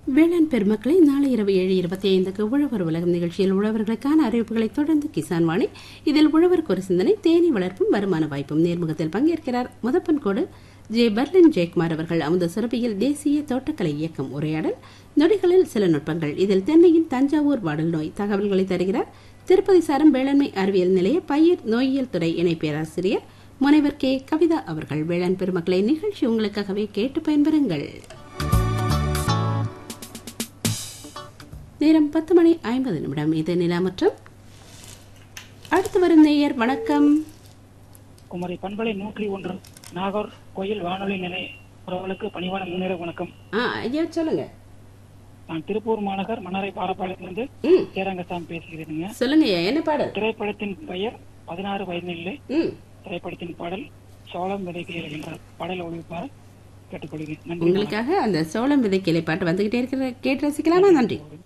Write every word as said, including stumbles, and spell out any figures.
வேளாண் பெருமக்களை நாளை இரவு ஏழு இருபத்தி ஐந்துக்கு உழவர் உலகம் நிகழ்ச்சியில் உழவர்களுக்கான அறிவிப்புகளை தொடர்ந்து கிசான் வாணி. இதில் உழவருக்கு ஒரு சிந்தனை, தேனி வளர்ப்பும் வருமான வாய்ப்பும். நேர்முகத்தில் பங்கேற்கிறார் முதப்பன்கோடு ஜே பர்லின் ஜெயக்குமார் அவர்கள். அமுத சுரபியில் தேசிய தோட்டக்கலை இயக்கம் உரையாடல், நொடிகளில் சில நுட்பங்கள். இதில் தென்னையின் தஞ்சாவூர் வாடல் நோய் தகவல்களை தருகிறார் திருப்பதி சாரம் வேளாண்மை அறிவியல் நிலைய பயிர் நோயியல் துறை இணை பேராசிரியர் முனைவர் கே கவிதா அவர்கள். வேளாண் பெருமக்களை நிகழ்ச்சி உங்களுக்காகவே கேட்டு பயன்பெறுங்கள். நேரம் பத்து மணி ஐம்பது நிமிடம். இது நிலா மற்றும் அடுத்து வரும் நேயர். வணக்கம். குமரி பண்பலை நூற்றி ஒன்று நாகர் கோயில் வானொலி நிலை உறவுகளுக்கு பணிவான முன்னேற வணக்கம். ஐயா சொல்லுங்க. நான் திருப்பூர் மாநகர் மன்னரை பாரப்பாளையத்திலிருந்து சேரங்கசாமி பேசுகிறேங்க. சொல்லுங்க, என்ன பாடல்? திரைப்படத்தின் பெயர் பதினாறு வயதிலே. திரைப்படத்தின் பாடல் சோளம் விதைக்கையில் என்ற பாடல் ஒளிப்பார கேட்டுக்கொள்கிறேன். உங்களுக்காக அந்த சோளம் விதைக்கையிலை பாட்டு வந்துகிட்டே இருக்கிற கேட்டு ரசிக்கலாமா? நன்றி.